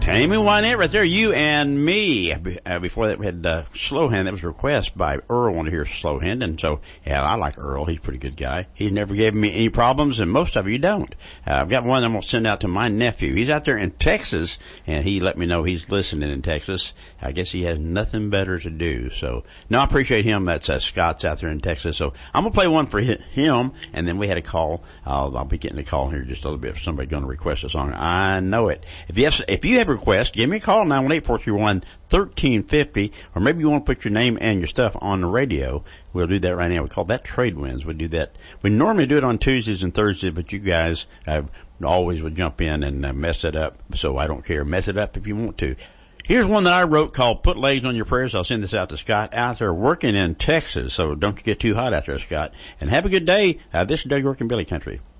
Amy Wynette right there, you and me. Before that we had Slowhand. That was a request by Earl, wanted to hear Slowhand, and so, yeah, I like Earl. He's a pretty good guy. He's never given me any problems, and most of you don't. I've got one I'm going to send out to my nephew. He's out there in Texas, and he let me know he's listening in Texas. I guess he has nothing better to do. So, no, I appreciate him. That's Scott's out there in Texas. So I'm going to play one for him, and then we had a call. I'll be getting a call here in just a little bit if somebody's going to request a song. I know it. If you have a request, give me a call, 918-431-1350, or maybe you want to put your name and your stuff on the radio. We'll do that right now. We call that Trade Winds. We do that. We normally do it on Tuesdays and Thursdays, but you guys always would jump in and mess it up, so I don't care. Mess it up if you want to. Here's one that I wrote called Put Legs on Your Prayers. I'll send this out to Scott out there working in Texas, so don't you get too hot out there, Scott. And have a good day. This is Doug York and Billy Country.